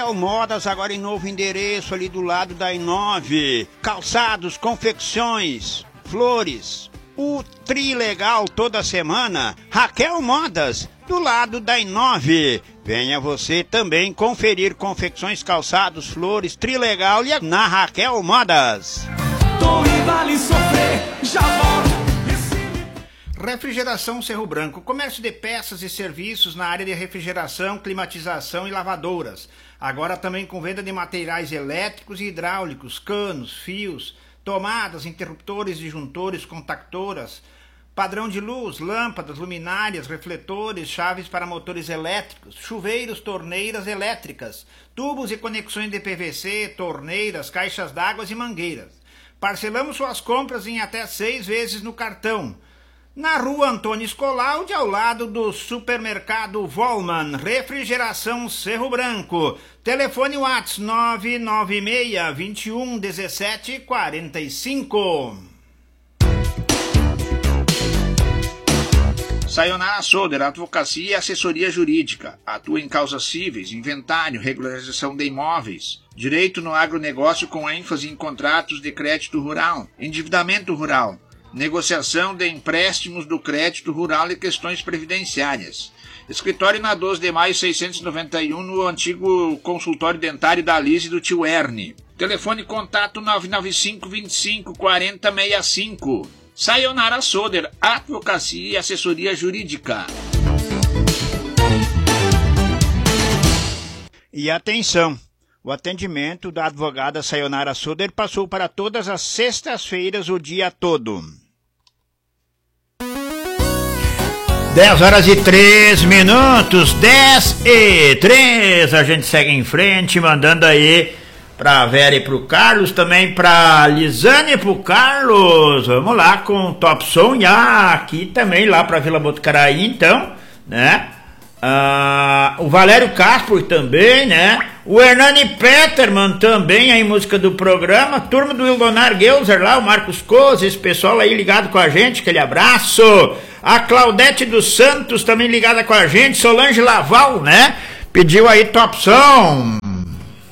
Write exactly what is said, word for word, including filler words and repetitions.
Raquel Modas, agora em novo endereço ali do lado da Inove. Calçados, confecções, flores, o Trilegal toda semana. Raquel Modas, do lado da Inove. Venha você também conferir confecções, calçados, flores, Trilegal na Raquel Modas. Dor e vale sofrer, já volto. Refrigeração Cerro Branco, comércio de peças e serviços na área de refrigeração, climatização e lavadouras. Agora também com venda de materiais elétricos e hidráulicos, canos, fios, tomadas, interruptores, disjuntores, contactoras, padrão de luz, lâmpadas, luminárias, refletores, chaves para motores elétricos, chuveiros, torneiras elétricas, tubos e conexões de P V C, torneiras, caixas d'água e mangueiras. Parcelamos suas compras em até seis vezes no cartão. Na rua Antônio Escolalde, ao lado do supermercado Volman, refrigeração Cerro Branco. Telefone WhatsApp nove nove seis, vinte e um, dezessete, quarenta e cinco. Sayonara Soder, advocacia e assessoria jurídica. Atua em causas cíveis, inventário, regularização de imóveis, direito no agronegócio com ênfase em contratos de crédito rural, endividamento rural, negociação de empréstimos do crédito rural e questões previdenciárias. Escritório na doze de maio seiscentos e noventa e um, no antigo consultório dentário da Lise do tio Ernie. Telefone contato nove nove cinco, vinte e cinco, quarenta, sessenta e cinco. Sayonara Soder, advocacia e assessoria jurídica. E atenção, o atendimento da advogada Sayonara Soder passou para todas as sextas-feiras o dia todo. dez horas e três minutos, dez e três, a gente segue em frente, mandando aí pra Vera e pro Carlos, também pra Lisane e pro Carlos, vamos lá com o Top Som, e aqui também lá pra Vila Botucaraí, então, né, ah, o Valério Castro também, né, o Hernani Peterman também, aí música do programa, turma do Ildonar Geuser lá, o Marcos Coz, esse pessoal aí ligado com a gente, aquele abraço. A Claudete dos Santos também ligada com a gente, Solange Laval, né? Pediu aí Top Som.